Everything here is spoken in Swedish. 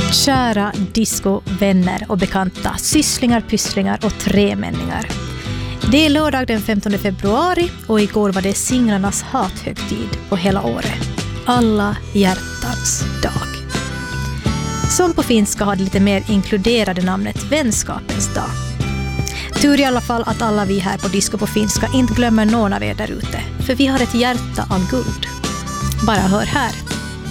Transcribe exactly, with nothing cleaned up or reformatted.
Kära discovänner och bekanta, sysslingar, pysslingar och tremänningar. Det är lördag den femtonde februari och igår var det singlarnas hathögtid på hela året. Alla hjärtans dag. Som på finska har det lite mer inkluderade namnet vänskapens dag. Tur i alla fall att alla vi här på Disco på finska inte glömmer någon av er där ute. För vi har ett hjärta av guld. Bara hör här.